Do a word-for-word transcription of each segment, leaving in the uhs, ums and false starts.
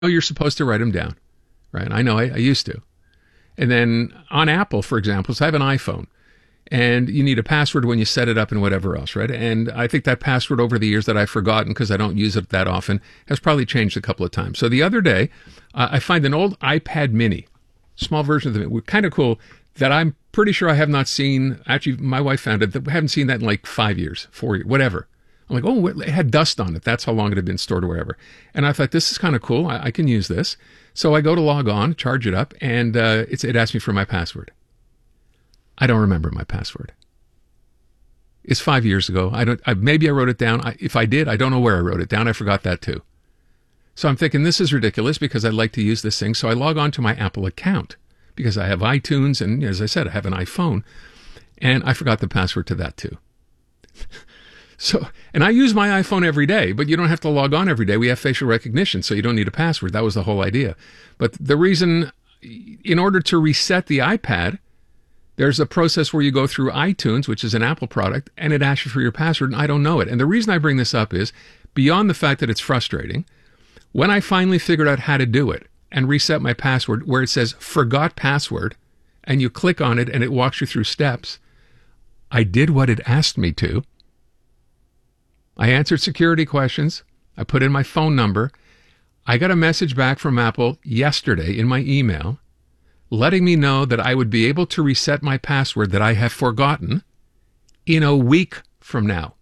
you're supposed to write them down, right? I know I, I used to. And then on Apple, for example, so I have an iPhone, and you need a password when you set it up and whatever else, right? And I think that password over the years that I've forgotten because I don't use it that often has probably changed a couple of times. So the other day, uh, I find an old iPad mini, small version of it, kind of cool, that I'm pretty sure I have not seen. Actually, my wife found it. I haven't seen that in like five years, four years, whatever. I'm like, oh, it had dust on it. That's how long it had been stored or whatever. And I thought, this is kind of cool. I, I can use this. So I go to log on, charge it up, and uh, it's, it asks me for my password. I don't remember my password. It's five years ago. I don't. I, maybe I wrote it down. I, if I did, I don't know where I wrote it down. I forgot that too. So I'm thinking, this is ridiculous because I'd like to use this thing. So I log on to my Apple account because I have iTunes, and as I said, I have an iPhone, and I forgot the password to that too. So, and I use my iPhone every day, but you don't have to log on every day. We have facial recognition, so you don't need a password. That was the whole idea. But the reason, in order to reset the iPad, there's a process where you go through iTunes, which is an Apple product, and it asks you for your password, and I don't know it. And the reason I bring this up is, beyond the fact that it's frustrating, when I finally figured out how to do it and reset my password, where it says forgot password, and you click on it and it walks you through steps, I did what it asked me to. I answered security questions. I put in my phone number. I got a message back from Apple yesterday in my email letting me know that I would be able to reset my password that I have forgotten in a week from now.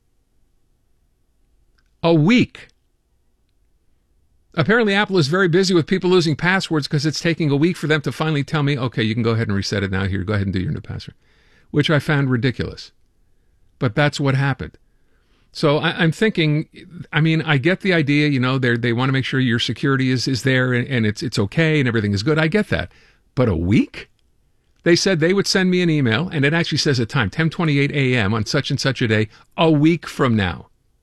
A week. Apparently, Apple is very busy with people losing passwords because it's taking a week for them to finally tell me, okay, you can go ahead and reset it now. Here, go ahead and do your new password, which I found ridiculous. But that's what happened. So I, I'm thinking, I mean, I get the idea, you know, they they want to make sure your security is, is there and, and it's it's okay and everything is good. I get that. But a week? They said they would send me an email, and it actually says a time, ten twenty-eight a.m. on such and such a day, a week from now.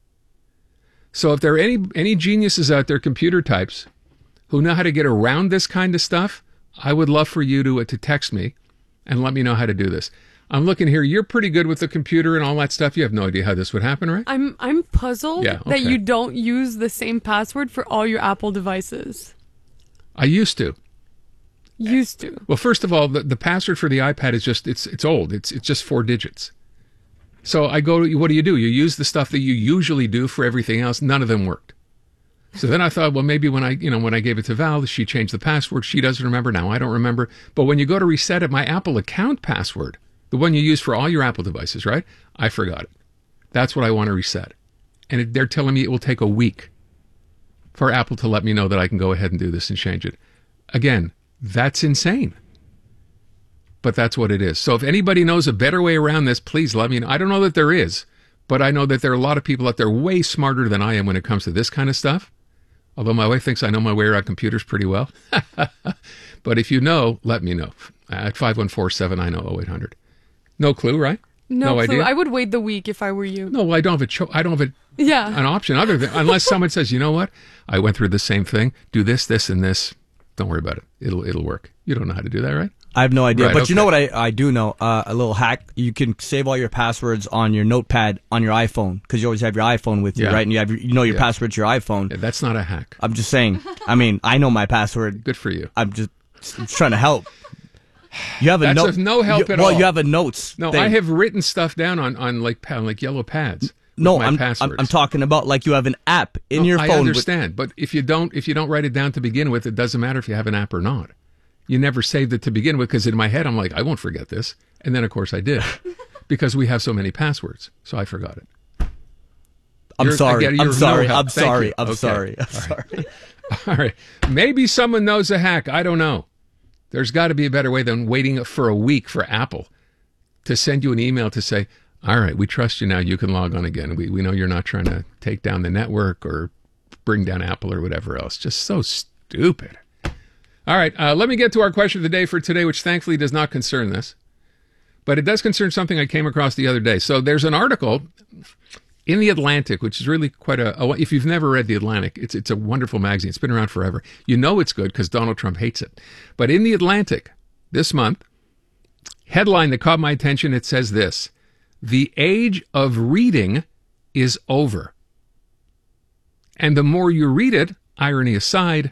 So if there are any any geniuses out there, computer types, who know how to get around this kind of stuff, I would love for you to, uh, to text me and let me know how to do this. I'm looking here. You're pretty good with the computer and all that stuff. You have no idea how this would happen, right? I'm I'm puzzled yeah, okay. that you don't use the same password for all your Apple devices. I used to. Used to. Well, first of all, the, the password for the iPad is just, it's it's old. It's it's just four digits. So I go, what do you do? You use the stuff that you usually do for everything else. None of them worked. So then I thought, well, maybe when I, you know, when I gave it to Val, she changed the password. She doesn't remember now. I don't remember. But when you go to reset it, my Apple account password, the one you use for all your Apple devices, right? I forgot it. That's what I want to reset. And it, they're telling me it will take a week for Apple to let me know that I can go ahead and do this and change it. Again, that's insane. But that's what it is. So if anybody knows a better way around this, please let me know. I don't know that there is, but I know that there are a lot of people out there way smarter than I am when it comes to this kind of stuff. Although my wife thinks I know my way around computers pretty well. But if you know, let me know. At five one four, seven nine zero, oh eight hundred. No clue, right? No, no clue. idea. I would wait the week if I were you. No, I don't have a cho- I don't have a, yeah. an option other than, unless someone says, you know what? I went through the same thing. Do this, this, and this. Don't worry about it. It'll it'll work. You don't know how to do that, right? I have no idea. Right, but okay. You know what I, I do know? Uh, a little hack. You can save all your passwords on your notepad on your iPhone because you always have your iPhone with you, yeah. right? And you have your, you know your yeah. password to your iPhone. Yeah, that's not a hack. I'm just saying. I mean, I know my password. Good for you. I'm just, just trying to help. You have a That's note. of no help you, at well, all. Well, you have a notes. No, thing. I have written stuff down on, on like on like yellow pads. No, my I'm, passwords. I'm I'm talking about like you have an app in no, your I phone. understand, but if you don't if you don't write it down to begin with, it doesn't matter if you have an app or not. You never saved it to begin with because in my head I'm like, I won't forget this, and then of course I did because we have so many passwords, so I forgot it. I'm You're, sorry. Again, I'm sorry. no I'm sorry. I'm okay. sorry. I'm All right. sorry. All right. Maybe someone knows a hack. I don't know. There's got to be a better way than waiting for a week for Apple to send you an email to say, all right, we trust you now. You can log on again. We we know you're not trying to take down the network or bring down Apple or whatever else. Just so stupid. All right. Uh, let me get to our question of the day for today, which thankfully does not concern this. But it does concern something I came across the other day. So there's an article in The Atlantic, which is really quite a, a, if you've never read The Atlantic, it's it's a wonderful magazine. It's been around forever. You know it's good because Donald Trump hates it. But in The Atlantic this month, headline that caught my attention, it says this: the age of reading is over. And the more you read it, irony aside,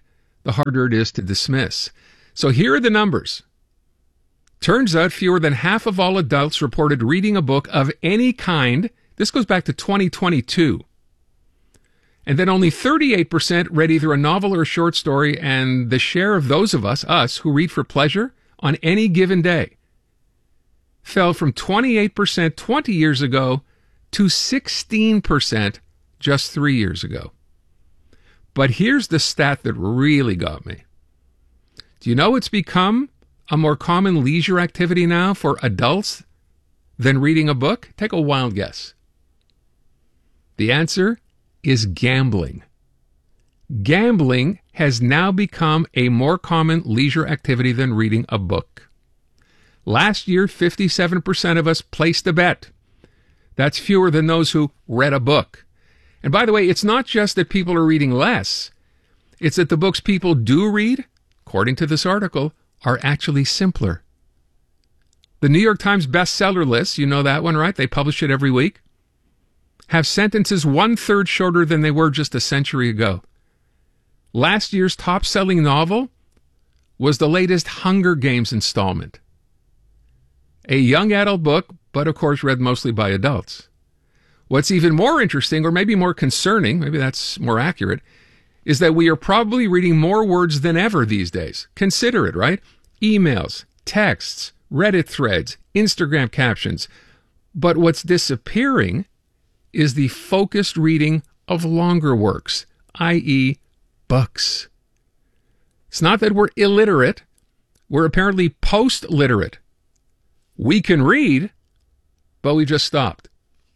the harder it is to dismiss. So here are the numbers. Turns out fewer than half of all adults reported reading a book of any kind. This goes back to twenty twenty-two. And then only thirty-eight percent read either a novel or a short story, and the share of those of us, us, who read for pleasure on any given day fell from twenty-eight percent twenty years ago to sixteen percent just three years ago. But here's the stat that really got me. Do you know it's become a more common leisure activity now for adults than reading a book? Take a wild guess. The answer is gambling. Gambling has now become a more common leisure activity than reading a book. Last year, fifty-seven percent of us placed a bet. That's fewer than those who read a book. And by the way, it's not just that people are reading less. It's that the books people do read, according to this article, are actually simpler. The New York Times bestseller list, you know that one, right? They publish it every week. Have sentences one-third shorter than they were just a century ago. Last year's top-selling novel was the latest Hunger Games installment. A young adult book, but of course read mostly by adults. What's even more interesting, or maybe more concerning, maybe that's more accurate, is that we are probably reading more words than ever these days. Consider it, right? Emails, texts, Reddit threads, Instagram captions. But what's disappearing is the focused reading of longer works, that is books. It's not that we're illiterate. We're apparently post-literate. We can read, but we just stopped.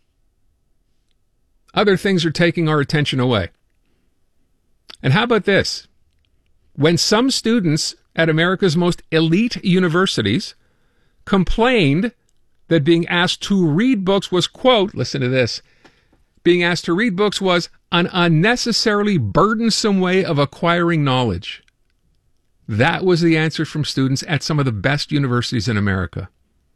Other things are taking our attention away. And how about this? When some students at America's most elite universities complained that being asked to read books was, quote, listen to this, being asked to read books was an unnecessarily burdensome way of acquiring knowledge. That was the answer from students at some of the best universities in America.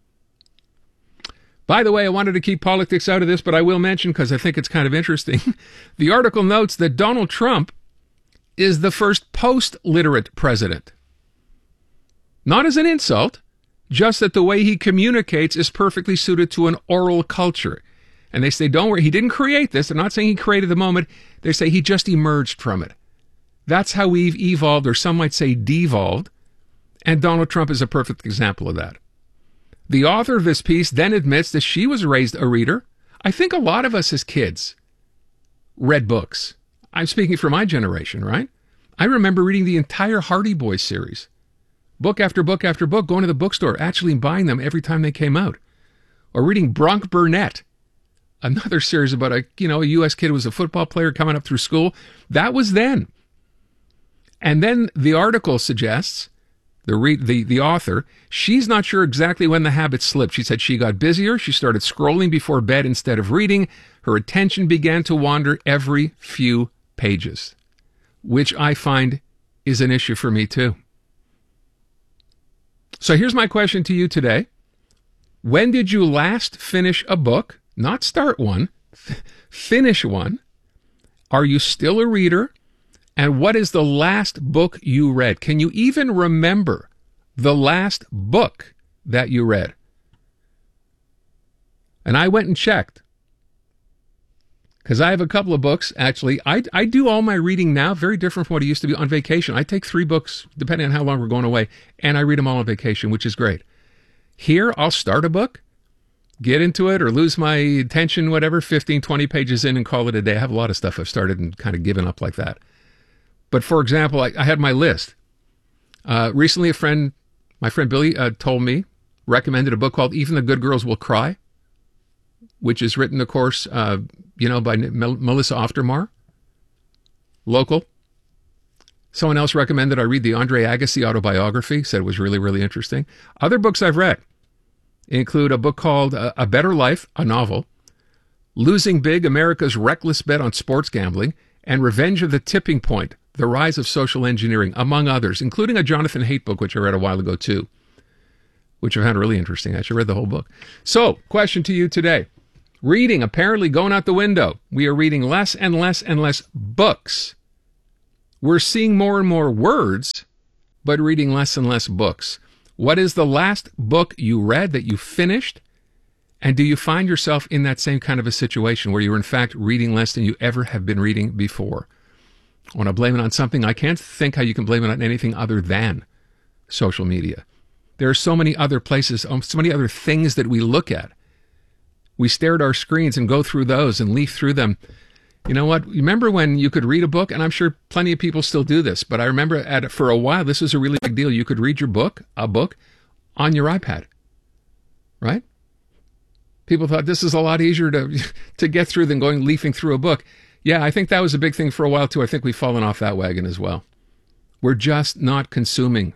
By the way, I wanted to keep politics out of this, but I will mention, because I think it's kind of interesting, the article notes that Donald Trump is the first post-literate president. Not as an insult, just that the way he communicates is perfectly suited to an oral culture. And they say, don't worry, he didn't create this. They're not saying he created the moment. They say he just emerged from it. That's how we've evolved, or some might say devolved. And Donald Trump is a perfect example of that. The author of this piece then admits that she was raised a reader. I think a lot of us as kids read books. I'm speaking for my generation, right? I remember reading the entire Hardy Boys series. Book after book after book, going to the bookstore, actually buying them every time they came out. Or reading Bronk Burnett, another series about a, you know, a U S kid who was a football player coming up through school. That was then. And then the article suggests, the, re- the, the author, she's not sure exactly when the habit slipped. She said she got busier. She started scrolling before bed instead of reading. Her attention began to wander every few pages, which I find is an issue for me too. So here's my question to you today. When did you last finish a book? Not start one, finish one. Are you still a reader? And what is the last book you read? Can you even remember the last book that you read? And I went and checked, because I have a couple of books, actually. I, I do all my reading now, very different from what it used to be on vacation. I take three books, depending on how long we're going away, and I read them all on vacation, which is great. Here, I'll start a book, get into it, or lose my attention, whatever, fifteen, twenty pages in and call it a day. I have a lot of stuff I've started and kind of given up like that. But for example, I, I had my list. Uh, recently, a friend, my friend Billy, uh, told me, recommended a book called Even the Good Girls Will Cry, which is written, of course, uh, you know, by Mel- Melissa Oftermar, local. Someone else recommended I read the Andre Agassi autobiography, said it was really, really interesting. Other books I've read include a book called uh, A Better Life, a novel, Losing Big, America's Reckless Bet on Sports Gambling, and Revenge of the Tipping Point, The Rise of Social Engineering, among others, including a Jonathan Haidt book, which I read a while ago too, which I found really interesting. I actually read the whole book. So, question to you today. Reading apparently going out the window. We are reading less and less and less books. We're seeing more and more words, but reading less and less books. What is the last book you read that you finished? And do you find yourself in that same kind of a situation where you're in fact reading less than you ever have been reading before? I want to blame it on something. I can't think how you can blame it on anything other than social media. There are so many other places, so many other things that we look at. We stare at our screens and go through those and leaf through them. You know what? Remember when you could read a book? And I'm sure plenty of people still do this, but I remember at, for a while, this was a really big deal. You could read your book, a book, on your iPad, right? People thought this is a lot easier to, to get through than going leafing through a book. Yeah, I think that was a big thing for a while, too. I think we've fallen off that wagon as well. We're just not consuming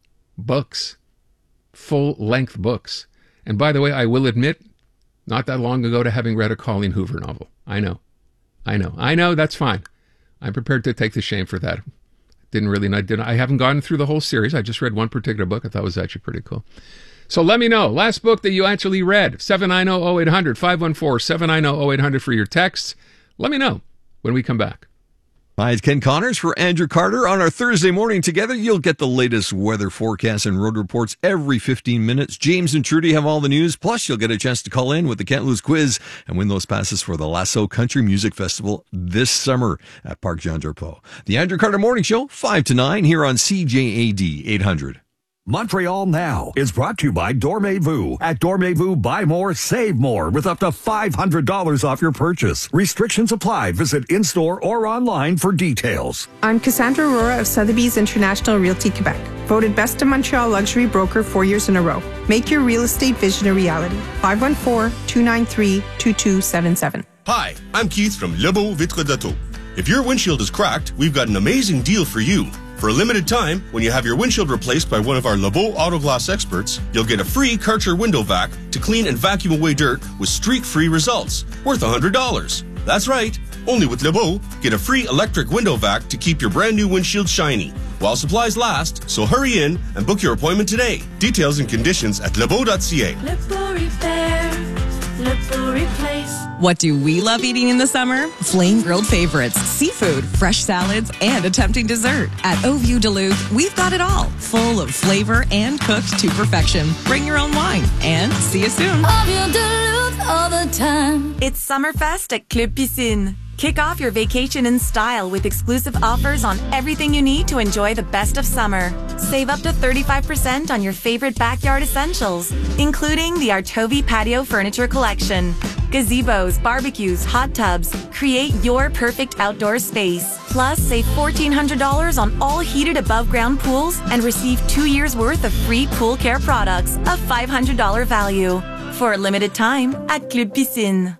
books, full-length books. And by the way, I will admit, not that long ago to having read a Colleen Hoover novel. I know. I know. I know. That's fine. I'm prepared to take the shame for that. Didn't really, I, didn't, I haven't gone through the whole series. I just read one particular book. I thought it was actually pretty cool. So let me know. Last book that you actually read. seven nine zero, zero eight hundred, five one four, seven nine zero, zero eight hundred for your texts. Let me know when we come back. Hi, it's Ken Connors for Andrew Carter. On our Thursday morning together, you'll get the latest weather forecasts and road reports every fifteen minutes. James and Trudy have all the news. Plus, you'll get a chance to call in with the Can't Lose quiz and win those passes for the Lasso Country Music Festival this summer at Parc Jean-Drapeau. The Andrew Carter Morning Show, five to nine, here on C J A D eight hundred. Montreal Now is brought to you by Dormez-vous. At Dormez-vous, buy more, save more with up to five hundred dollars off your purchase. Restrictions apply. Visit in-store or online for details. I'm Cassandra Aurora of Sotheby's International Realty Quebec. Voted Best in Montreal Luxury Broker four years in a row. Make your real estate vision a reality. five one four, two nine three, two two seven seven. Hi, I'm Keith from Lebeau Vitre d'Auto. If your windshield is cracked, we've got an amazing deal for you. For a limited time, when you have your windshield replaced by one of our Lebeau Auto Glass experts, you'll get a free Karcher window vac to clean and vacuum away dirt with streak-free results, worth one hundred dollars. That's right. Only with Lebeau, get a free electric window vac to keep your brand new windshield shiny while supplies last, so hurry in and book your appointment today. Details and conditions at lebeau dot c a. Lebeau Repair, Lebeau Replace. What do we love eating in the summer? Flame grilled favorites, seafood, fresh salads, and a tempting dessert. At Oview Duluth, we've got it all, full of flavor and cooked to perfection. Bring your own wine, and see you soon. Oview Duluth all the time. It's Summerfest at Club Piscine. Kick off your vacation in style with exclusive offers on everything you need to enjoy the best of summer. Save up to thirty-five percent on your favorite backyard essentials, including the Artovi Patio Furniture Collection. Gazebos, barbecues, hot tubs. Create your perfect outdoor space. Plus, save fourteen hundred dollars on all heated above-ground pools and receive two years' worth of free pool care products, a five hundred dollars value. For a limited time at Club Piscine.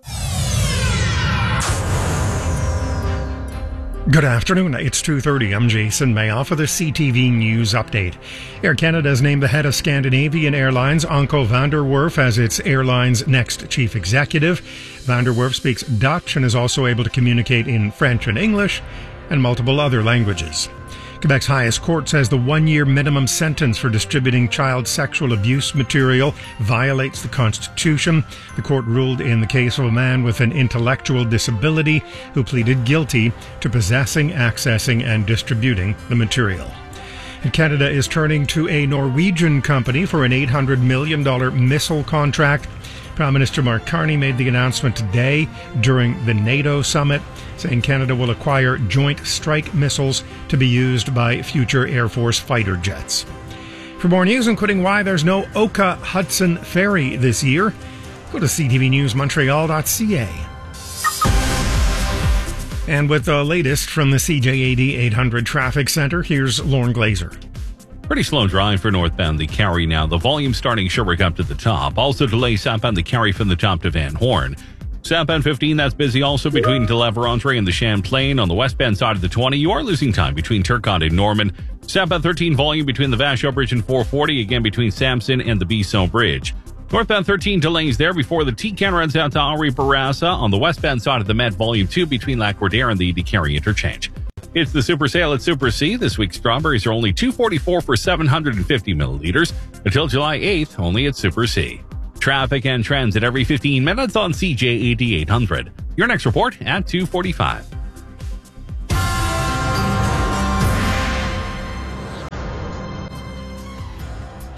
Good afternoon. It's two thirty. I'm Jason Mayoff for the C T V News Update. Air Canada has named the head of Scandinavian Airlines, Anko van der Werf, as its airline's next chief executive. Van der Werf speaks Dutch and is also able to communicate in French and English and multiple other languages. Quebec's highest court says the one-year minimum sentence for distributing child sexual abuse material violates the Constitution. The court ruled in the case of a man with an intellectual disability who pleaded guilty to possessing, accessing, and distributing the material. And Canada is turning to a Norwegian company for an eight hundred million dollars missile contract. Prime Minister Mark Carney made the announcement today during the NATO summit, saying Canada will acquire joint strike missiles to be used by future Air Force fighter jets. For more news, including why there's no Oka Hudson Ferry this year, go to c t v news montreal dot c a. And with the latest from the C J A D eight hundred Traffic Center, here's Lauren Glazer. Pretty slow drive for northbound the Carry now. The volume starting Sherbrooke up to the top. Also delay southbound the Carry from the top to Van Horn. Southbound fifteen, that's busy also between Delaverantre and the Champlain. On the westbound side of the twenty, you are losing time between Turcotte and Norman. Southbound thirteen, volume between the Vachon Bridge and four forty, again between Sampson and the Bisson Bridge. Northbound thirteen, delays there before the T-Can runs out to Henri Bourassa. On the westbound side of the Met, volume two between Lac-Cordaire and the DeCarry interchange. It's the Super Sale at Super C. This week, strawberries are only two dollars and forty-four cents for seven hundred fifty milliliters. Until July eighth, only at Super C. Traffic and transit every fifteen minutes on C J A D eight hundred. Your next report at two forty-five.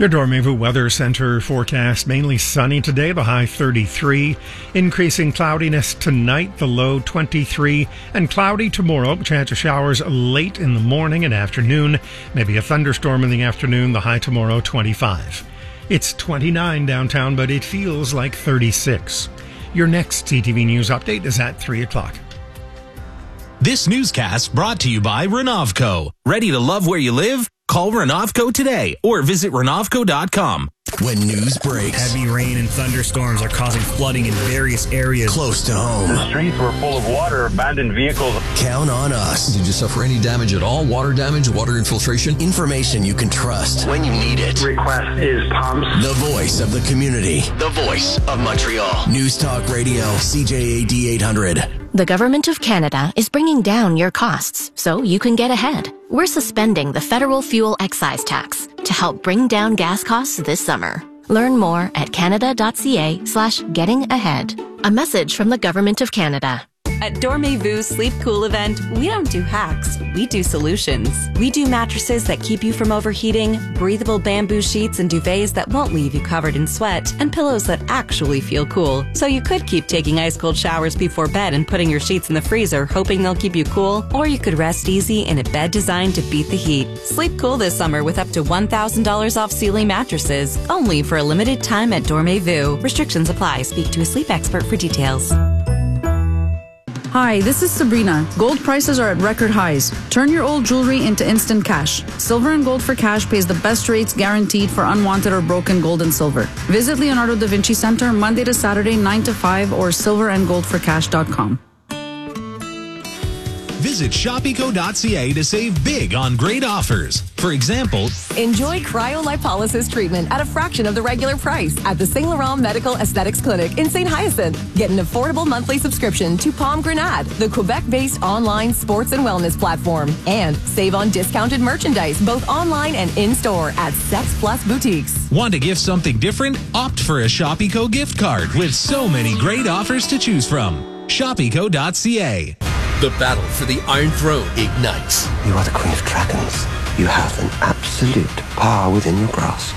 Your Dormez-vous Weather Center forecast, mainly sunny today, the high thirty-three. Increasing cloudiness tonight, the low twenty-three. And cloudy tomorrow, chance of showers late in the morning and afternoon. Maybe a thunderstorm in the afternoon, the high tomorrow twenty-five. It's twenty-nine downtown, but it feels like thirty-six. Your next C T V News update is at three o'clock. This newscast brought to you by Renovco. Ready to love where you live? Call Renovco today or visit Renovco dot com. When news breaks, heavy rain and thunderstorms are causing flooding in various areas close to home. The streets were full of water, abandoned vehicles. Count on us. Did you suffer any damage at all? Water damage, water infiltration? Information you can trust when you need it. Request is pumps. The voice of the community. The voice of Montreal. News Talk Radio, C J A D eight hundred. The Government of Canada is bringing down your costs so you can get ahead. We're suspending the federal fuel excise tax to help bring down gas costs this summer. Learn more at canada.ca slash getting ahead. A message from the Government of Canada. At Dormez-vous Sleep Cool event, we don't do hacks, we do solutions. We do mattresses that keep you from overheating, breathable bamboo sheets and duvets that won't leave you covered in sweat, and pillows that actually feel cool. So you could keep taking ice cold showers before bed and putting your sheets in the freezer, hoping they'll keep you cool, or you could rest easy in a bed designed to beat the heat. Sleep cool this summer with up to one thousand dollars off Sealy mattresses, only for a limited time at Dormez-vous. Restrictions apply. Speak to a sleep expert for details. Hi, this is Sabrina. Gold prices are at record highs. Turn your old jewelry into instant cash. Silver and Gold for Cash pays the best rates guaranteed for unwanted or broken gold and silver. Visit Leonardo da Vinci Center Monday to Saturday, nine to five, or silver and gold for cash dot com. Visit shopeco dot c a to save big on great offers. For example, enjoy cryolipolysis treatment at a fraction of the regular price at the Saint Laurent Medical Aesthetics Clinic in Saint Hyacinthe. Get an affordable monthly subscription to Palm Grenade, the Quebec-based online sports and wellness platform. And save on discounted merchandise, both online and in-store at Sex Plus Boutiques. Want to gift something different? Opt for a Shopeco gift card with so many great offers to choose from. shopeco dot c a. The battle for the Iron Throne ignites. You are the Queen of Dragons. You have an absolute power within your grasp.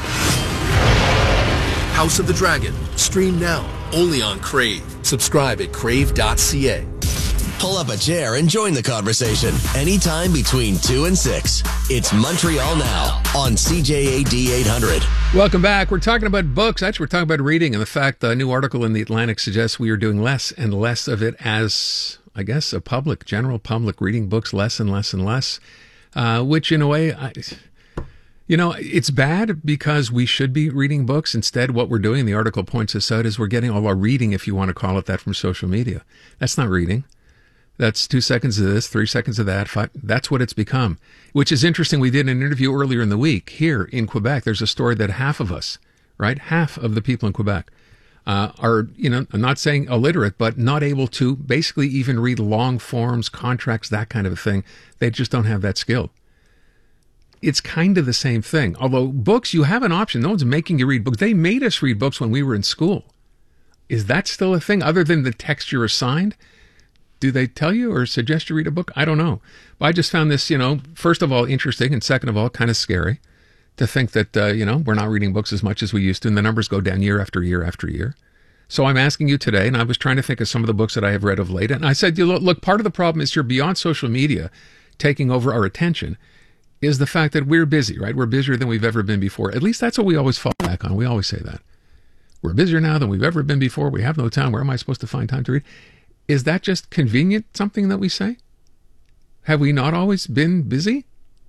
House of the Dragon. Stream now. Only on Crave. Subscribe at crave dot c a. Pull up a chair and join the conversation. Anytime between two and six. It's Montreal Now on C J A D eight hundred. Welcome back. We're talking about books. Actually, we're talking about reading, and the fact a new article in The Atlantic suggests we are doing less and less of it as, I guess, a public, general public, reading books less and less and less, uh, which in a way, I, you know, it's bad because we should be reading books. Instead, what we're doing, the article points us out, is we're getting all our reading, if you want to call it that, from social media. That's not reading. That's two seconds of this, three seconds of that. Five, that's what it's become, which is interesting. We did an interview earlier in the week here in Quebec. There's a story that half of us, right, half of the people in Quebec uh, are, you know, I'm not saying illiterate, but not able to basically even read long forms, contracts, that kind of a thing. They just don't have that skill. It's kind of the same thing. Although books, you have an option. No one's making you read books. They made us read books when we were in school. Is that still a thing other than the text you're assigned? Do they tell you or suggest you read a book? I don't know. But I just found this, you know, first of all, interesting, and second of all, kind of scary to think that, uh, you know, we're not reading books as much as we used to, and the numbers go down year after year after year. So I'm asking you today, and I was trying to think of some of the books that I have read of late, and I said, you look, look, part of the problem is you're beyond social media taking over our attention, is the fact that we're busy, right? We're busier than we've ever been before. At least that's what we always fall back on. We always say that. We're busier now than we've ever been before. We have no time. Where am I supposed to find time to read? Is that just convenient, something that we say? Have we not always been busy?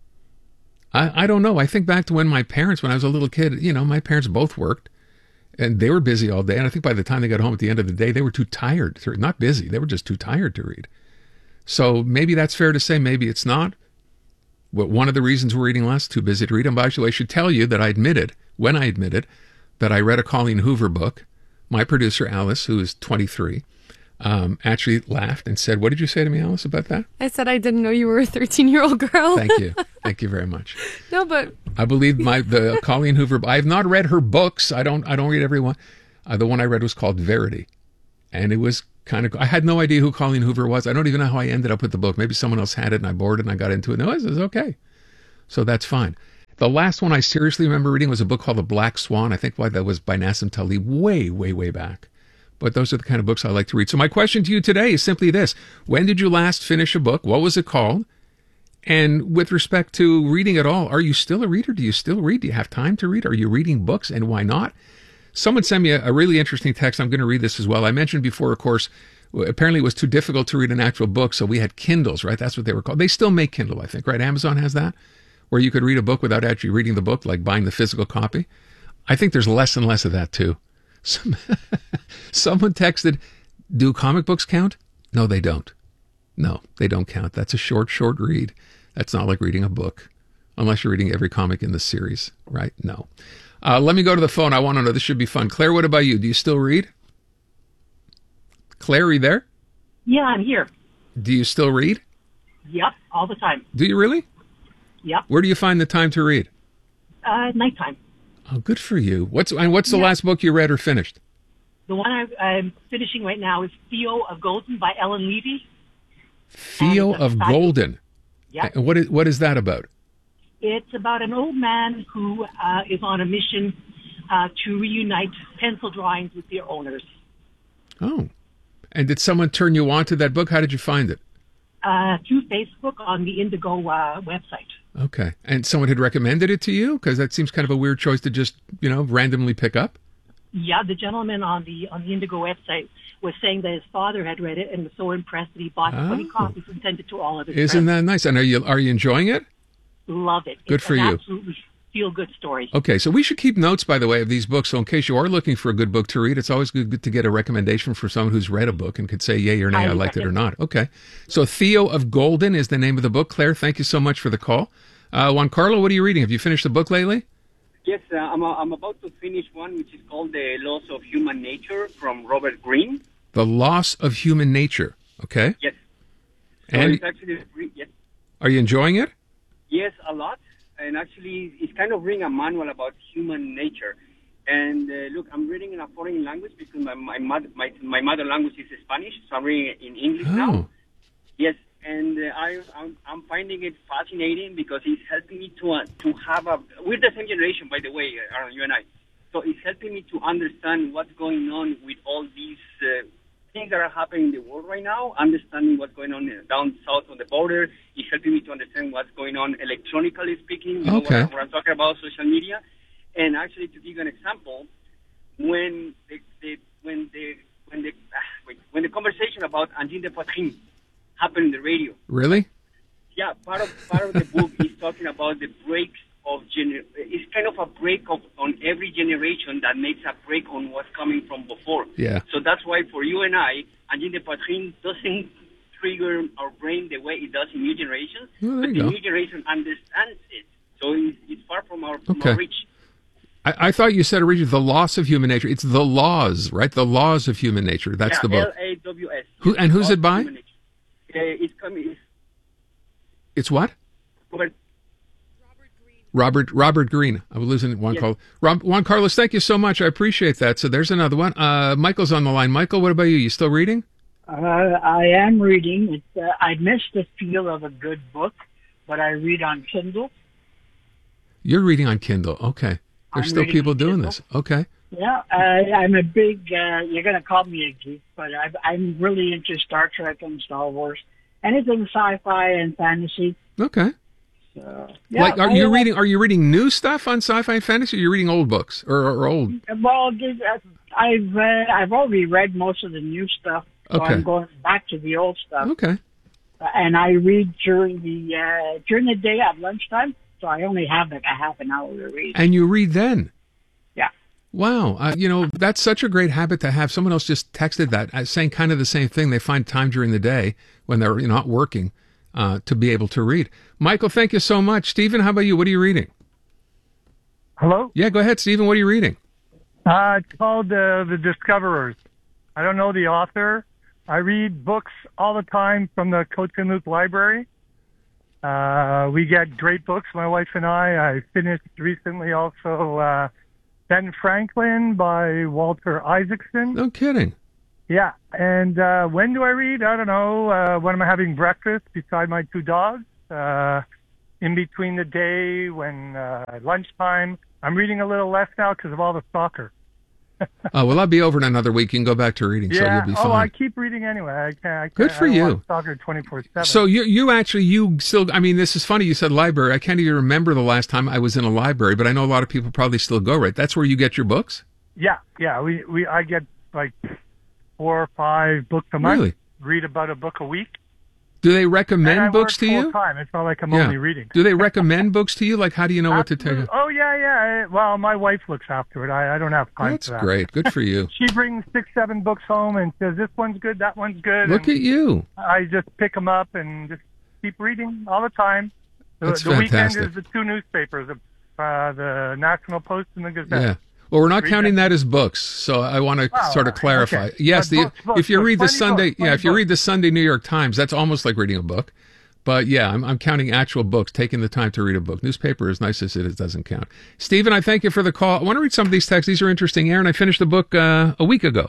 I, I don't know. I think back to when my parents, when I was a little kid, you know, my parents both worked and they were busy all day. And I think by the time they got home at the end of the day, they were too tired to read. Not busy. They were just too tired to read. So maybe that's fair to say. Maybe it's not. But one of the reasons we're reading less, too busy to read. And actually, I should tell you that I admitted, when I admitted, that I read a Colleen Hoover book. My producer, Alice, who is twenty-three, Um, actually laughed and said, what did you say to me, Alice, about that? I said I didn't know you were a thirteen-year-old girl. Thank you. Thank you very much. No, but... I believe my the Colleen Hoover... I have not read her books. I don't I don't read every one. Uh, the one I read was called Verity. And it was kind of... I had no idea who Colleen Hoover was. I don't even know how I ended up with the book. Maybe someone else had it and I borrowed it and I got into it. No, this is okay. So that's fine. The last one I seriously remember reading was a book called The Black Swan. I think why that was by Nassim Taleb way, way, way back. But those are the kind of books I like to read. So my question to you today is simply this. When did you last finish a book? What was it called? And with respect to reading at all, are you still a reader? Do you still read? Do you have time to read? Are you reading books, and why not? Someone sent me a, a really interesting text. I'm going to read this as well. I mentioned before, of course, apparently it was too difficult to read an actual book, so we had Kindles, right? That's what they were called. They still make Kindle, I think, right? Amazon has that, where you could read a book without actually reading the book, like buying the physical copy. I think there's less and less of that, too. Some, someone texted, do comic books count? No, they don't. No, they don't count. That's a short, short read. That's not like reading a book, unless you're reading every comic in the series, right? No. Uh, let me go to the phone. I want to know. This should be fun. Claire, what about you? Do you still read? Claire, are you there? Yeah, I'm here. Do you still read? Yep, all the time. Do you really? Yep. Where do you find the time to read? Uh, nighttime. Oh, good for you. What's and what's the Yeah. last book you read or finished? The one I, I'm finishing right now is Theo of Golden by Ellen Levy. Theo And it's a of fact- Golden. Yep. And what is what is that about? It's about an old man who uh, is on a mission uh, to reunite pencil drawings with their owners. Oh. And did someone turn you on to that book? How did you find it? Uh, through Facebook on the Indigo uh, website. Okay. And someone had recommended it to you? Because that seems kind of a weird choice to just, you know, randomly pick up. Yeah, the gentleman on the on the Indigo website was saying that his father had read it and was so impressed that he bought Oh. twenty copies and sent it to all of his Isn't friends. that nice? And are you are you enjoying it? Love it. Good it's for an you. Absolutely feel-good story. Okay, so we should keep notes, by the way, of these books. So in case you are looking for a good book to read, it's always good to get a recommendation from someone who's read a book and could say yay or nay, I Highly liked it or recommend. not. Okay. So Theo of Golden is the name of the book. Claire, thank you so much for the call. Uh, Juan Carlo, what are you reading? Have you finished the book lately? Yes, uh, I'm, uh, I'm about to finish one which is called The Laws of Human Nature from Robert Greene. The Loss of Human Nature. Okay. Yes. So And it's actually, yes, are you enjoying it? yes, a lot. And actually, it's kind of reading a manual about human nature. And uh, look, I'm reading in a foreign language because my my, mother, my my mother language is Spanish, so I'm reading it in English now. Oh. Yes, and uh, I, I'm, I'm finding it fascinating because it's helping me to uh, to have a. We're the same generation, by the way, Aaron, you and I. So it's helping me to understand what's going on with all these uh, things that are happening in the world right now. Understanding what's going on down south on the border. It's helping me to understand what's going on electronically speaking. You know, Okay. what, what I'm talking about, social media. And actually, to give you an example, when the, the when the when the ah, wait, when the conversation about Angine de Poitrine happened in the radio, Really? yeah, part of part of the book is talking about the breaks of gener. It's kind of a break of on every generation that makes a break on what's coming from before. Yeah. So that's why for you and I, Angine de Poitrine doesn't trigger our brain the way it does in new generations. Oh, there but you the go. new generation understands it, so it's, it's far from our from Okay. our reach. I, I thought you said originally The Loss of Human Nature. It's The Laws, right? The Laws of Human Nature. That's yeah, the book. L A W S. Who and who's it by? Uh, it's coming. It's It's what? Robert. Robert Robert Greene. I was losing Juan Yes. Carlos. Rob, Juan Carlos, thank you so much. I appreciate that. So there's another one. Uh, Michael's on the line. Michael, what about you? You still reading? Uh, I am reading. It's, uh, I miss the feel of a good book, but I read on Kindle. You're reading on Kindle. Okay. There's I'm still reading people on doing Kindle. this. Okay. Yeah, I, I'm a big. Uh, you're going to call me a geek, but I, I'm really into Star Trek and Star Wars, anything sci-fi and fantasy. Okay. So, yeah, like, are I, you uh, reading? Are you reading new stuff on sci-fi and fantasy? Or are you reading old books or, or old? Well, this- uh, I've read. I've already read most of the new stuff, so Okay. I'm going back to the old stuff. Okay. Uh, and I read during the uh, during the day at lunchtime, so I only have like a half an hour to read. And you read then? Yeah. Wow. Uh, you know, that's such a great habit to have. Someone else just texted that, uh, saying kind of the same thing. They find time during the day when they're you know, not working uh, to be able to read. Michael, thank you so much. Stephen, how about you? What are you reading? Hello? Yeah, go ahead, Stephen. What are you reading? Uh, it's called uh, The Discoverers. I don't know the author. I read books all the time from the Coach and Luke library. Uh, we get great books, my wife and I. I finished recently also uh, Ben Franklin by Walter Isaacson. No kidding. Yeah. And uh, when do I read? I don't know. Uh, when I'm having breakfast beside my two dogs. Uh, in between the day when uh, lunchtime. I'm reading a little less now because of all the soccer. Oh, well, I'll be over in another week. You can go back to reading, so Yeah. you'll be fine. Oh, I keep reading anyway. I can't. I can't Good for I don't you. watch soccer twenty-four seven. So you you actually you still I mean this is funny you said library. I can't even remember the last time I was in a library, but I know a lot of people probably still go, right? That's where you get your books? Yeah, yeah. We we I get like four or five books a month. Really? Read about a book a week. Do they And I recommend books work to you? full time. It's not like I'm Yeah. only reading. Do they recommend books to you? Like how do you know what to take? Oh yeah, yeah. Well, my wife looks after it. I, I don't have time That's for that. great. Good for you. She brings six, seven books home and says this one's good, that one's good. Look and at you. I just pick them up and just keep reading all the time. The, That's the weekend fantastic. is the two newspapers, uh, the National Post and the Gazette. Yeah. Well, we're not Read counting them. that as books, so I want to Wow, sort of clarify. okay. Yes, But the, books, books, if you books, read the plenty Sunday, books, yeah, plenty if you books. read the Sunday New York Times, that's almost like reading a book. But yeah, I'm, I'm counting actual books, taking the time to read a book. Newspaper, as nice as it is, doesn't count. Stephen, I thank you for the call. I want to read some of these texts. These are interesting. Aaron, I finished the book uh, a week ago.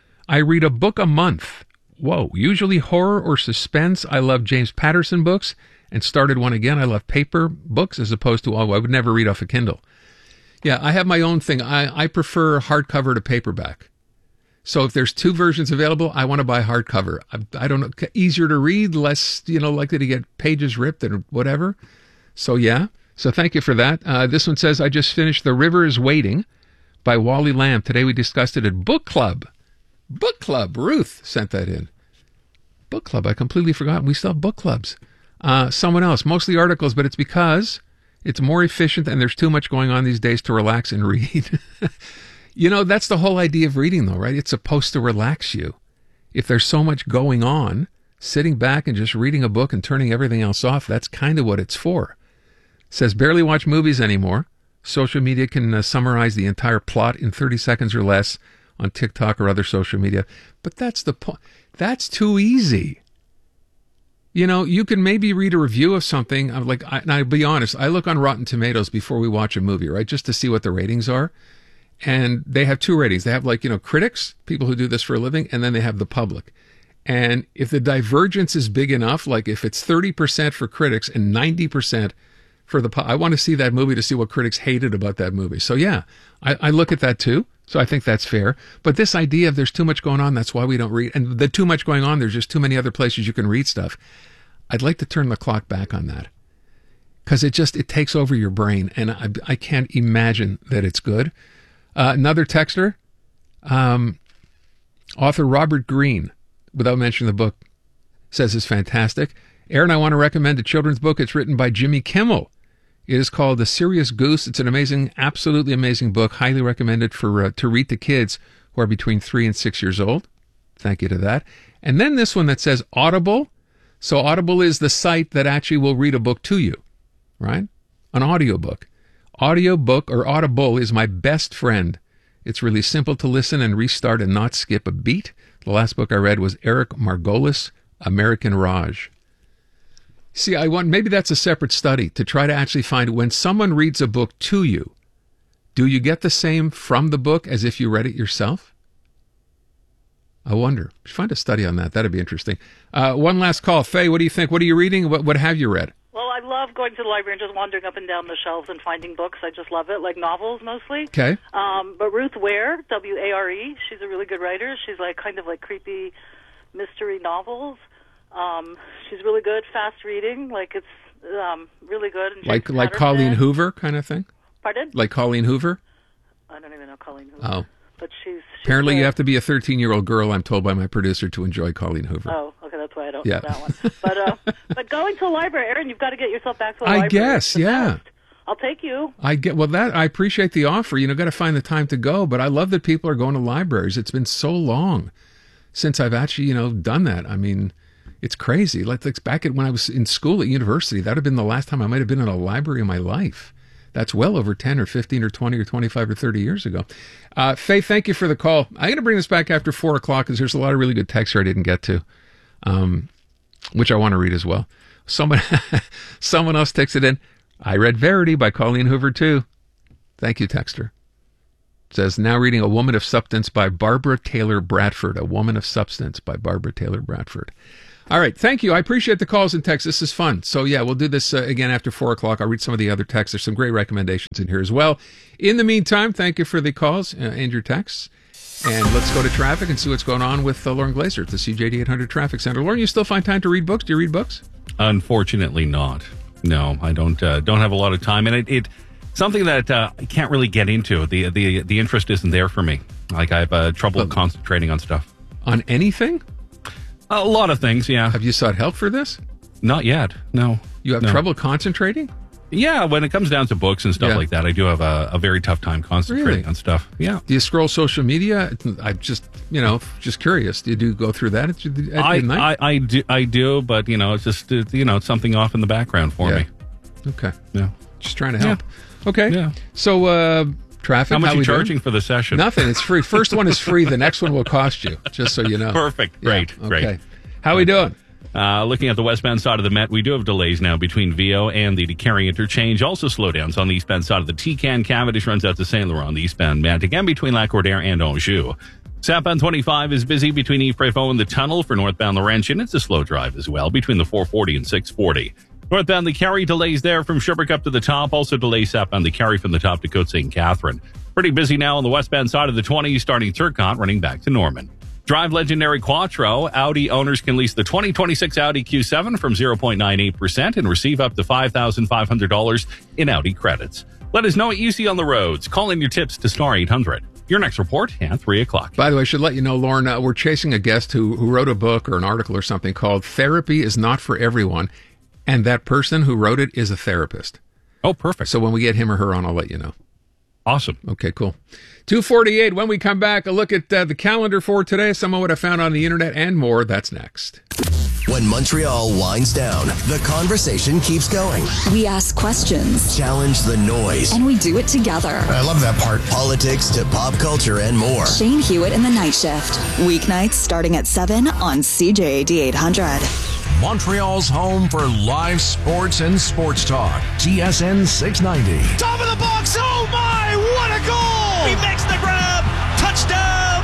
I read a book a month. Whoa, usually horror or suspense. I love James Patterson books and started one again. I love paper books as opposed to, oh, I would never read off a Kindle. Yeah, I have my own thing. I, I prefer hardcover to paperback. So if there's two versions available, I want to buy hardcover. I, I don't know, easier to read, less, you know, likely to get pages ripped and whatever. So yeah, so thank you for that. Uh, this one says, I just finished The River is Waiting by Wally Lamb. Today we discussed it at Book Club. Book Club. Ruth sent that in. Book Club. I completely forgot. We still have book clubs. Uh, someone else, mostly articles, but it's because it's more efficient and there's too much going on these days to relax and read. You know, that's the whole idea of reading, though, right? It's supposed to relax you. If there's so much going on, sitting back and just reading a book and turning everything else off, that's kind of what it's for. It says, barely watch movies anymore. Social media can uh, summarize the entire plot in thirty seconds or less on TikTok or other social media. But that's the point. That's too easy. You know, you can maybe read a review of something. I'm like, I, and I'll be honest, I look on Rotten Tomatoes before we watch a movie, right? Just to see what the ratings are. And they have two ratings. They have, like, you know, critics, people who do this for a living, and then they have the public. And if the divergence is big enough, like if it's thirty percent for critics and ninety percent for the public, I want to see that movie to see what critics hated about that movie. So yeah, I, I look at that too. So I think that's fair. But this idea of there's too much going on, that's why we don't read. And the too much going on, there's just too many other places you can read stuff. I'd like to turn the clock back on that. Because it just, it takes over your brain. And I, I can't imagine that it's good. Uh, another texter, um, author Robert Greene, without mentioning the book, says it's fantastic. Aaron, I want to recommend a children's book. It's written by Jimmy Kimmel. It is called The Serious Goose. It's an amazing, absolutely amazing book. Highly recommended for uh, to read to kids who are between three and six years old. Thank you to that. And then this one that says Audible. So Audible is the site that actually will read a book to you, right? An audiobook. Audiobook or Audible is my best friend. It's really simple to listen and restart and not skip a beat. The last book I read was Eric Margolis, American Raj. See, I want, maybe that's a separate study to try to actually find when someone reads a book to you, do you get the same from the book as if you read it yourself? I wonder. Find a study on that. That'd be interesting. Uh, one last call. Faye, what do you think? What are you reading? What, what have you read? Well, I love going to the library and just wandering up and down the shelves and finding books. I just love it, like novels mostly. Okay. Um, but Ruth Ware, W A R E, she's a really good writer. She's like kind of like creepy mystery novels. Um, she's really good, fast reading. Like it's um, really good. And Like James like Patterson. Colleen Hoover kind of thing? Pardon? Like Colleen Hoover? I don't even know Colleen Hoover. Oh. But she's, she's Apparently good. you have to be a thirteen-year-old girl, I'm told by my producer, to enjoy Colleen Hoover. Oh, okay, that's why I don't Yeah. know that one. But uh, but going to the library, Aaron, you've got to get yourself back to the I library. guess, yeah. I'll take you. I get well that I appreciate the offer. You know, got to find the time to go, but I love that people are going to libraries. It's been so long since I've actually, you know, done that. I mean, it's crazy. Like, like back at when I was in school at university, that would have been the last time I might have been in a library in my life. That's well over ten or fifteen or twenty or twenty-five or thirty years ago. Uh, Faye, thank you for the call. I'm going to bring this back after four o'clock because there's a lot of really good texts here I didn't get to, um, which I want to read as well. Someone, someone else texted in, I read Verity by Colleen Hoover too. Thank you, texter. It says, now reading A Woman of Substance by Barbara Taylor Bradford. A Woman of Substance by Barbara Taylor Bradford. All right. Thank you. I appreciate the calls and texts. This is fun. So, yeah, we'll do this uh, again after four o'clock. I'll read some of the other texts. There's some great recommendations in here as well. In the meantime, thank you for the calls uh, and your texts. And let's go to traffic and see what's going on with uh, Lauren Glazer at the C J D eight hundred Traffic Center. Lauren, you still find time to read books? Do you read books? Unfortunately not. No, I don't uh, don't have a lot of time. And it, it something that uh, I can't really get into. The, the, the interest isn't there for me. Like, I have uh, trouble oh. concentrating on stuff. On anything? A lot of things, yeah. Have you sought help for this? Not yet, no. You have no. trouble concentrating? Yeah, when it comes down to books and stuff Yeah. like that, I do have a, a very tough time concentrating Really? on stuff. Yeah. Do you scroll social media? I'm just, you know, just curious. Do you do go through that at, at I, night? I, I, do, I do, but, you know, it's just, it, you know, it's something off in the background for Yeah. me. Okay. Yeah. Just trying to help. Yeah. Okay. Yeah. So, uh, traffic. How much are you we doing? charging for the session? Nothing. It's free. First one is free. The next one will cost you, just so you know. Perfect. Great. Yeah. Great. Okay. How we doing? Uh, looking at the westbound side of the Met, we do have delays now between Vio and the DeCarry interchange. Also slowdowns on the eastbound side of the T-Can. Cavendish runs out to Saint Laurent on the eastbound Met. Again, between Lac-Cordaire and Anjou. Southbound twenty-five is busy between Yves-Prévost and the tunnel for northbound Laurentian. It's a slow drive as well between the four forty and six forty. Northbound the Carry delays there from Sherbrooke up to the top. Also delays southbound the Carry from the top to Côte Saint Catherine. Pretty busy now on the westbound side of the twenty, starting Turcotte, running back to Norman. Drive legendary Quattro. Audi owners can lease the twenty twenty-six Audi Q seven from zero point nine eight percent and receive up to five thousand five hundred dollars in Audi credits. Let us know what you see on the roads. Call in your tips to Star eight hundred. Your next report at three o'clock. By the way, I should let you know, Lauren, uh, we're chasing a guest who, who wrote a book or an article or something called Therapy is Not for Everyone. And that person who wrote it is a therapist. Oh, perfect. So when we get him or her on, I'll let you know. Awesome. Okay, cool. two forty-eight. When we come back, a look at uh, the calendar for today, some of what I found on the internet and more. That's next. When Montreal winds down, the conversation keeps going. We ask questions. Challenge the noise. And we do it together. I love that part. Politics to pop culture and more. Shane Hewitt in the Night Shift. Weeknights starting at seven on C J A D eight hundred. Montreal's home for live sports and sports talk. T S N six ninety. Top of the box. Oh my, what a goal! He makes the grab. Touchdown,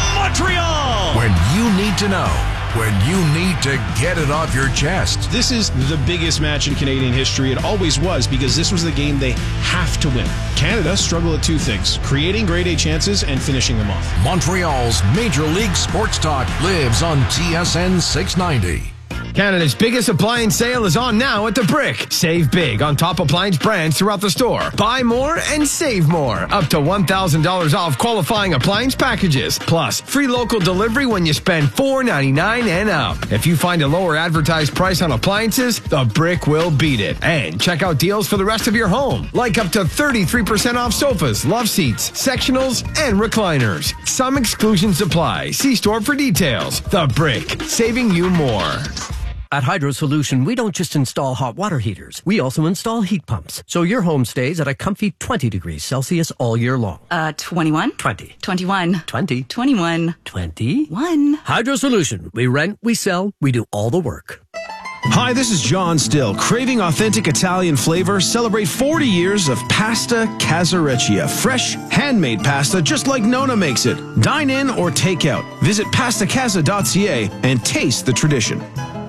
Montreal. When you need to know, when you need to get it off your chest. This is the biggest match in Canadian history. It always was, because this was the game they have to win. Canada struggle at two things: creating grade A chances and finishing them off. Montreal's Major League Sports Talk lives on T S N six ninety. Canada's biggest appliance sale is on now at The Brick. Save big on top appliance brands throughout the store. Buy more and save more. Up to one thousand dollars off qualifying appliance packages. Plus, free local delivery when you spend four ninety-nine and up. If you find a lower advertised price on appliances, The Brick will beat it. And check out deals for the rest of your home. Like up to thirty-three percent off sofas, love seats, sectionals, and recliners. Some exclusions apply. See store for details. The Brick, saving you more. At Hydro Solution, we don't just install hot water heaters. We also install heat pumps, so your home stays at a comfy twenty degrees Celsius all year long. Uh, twenty-one? twenty. twenty-one. twenty. twenty-one. twenty-one. Hydro Solution. We rent, we sell, we do all the work. Hi, this is John Still. Craving authentic Italian flavor? Celebrate forty years of Pasta Casareccia. Fresh, handmade pasta just like Nona makes it. Dine in or take out. Visit pasta casa dot c a and taste the tradition.